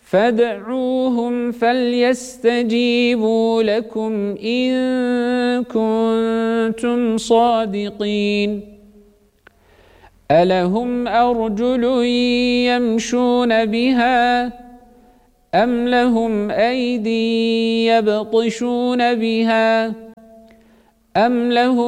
فادعوهم فليستجيبوا لكم إن كنتم صادقين ألهم أرجل يمشون بها أم لهم أيدي يبطشون بها أم لهم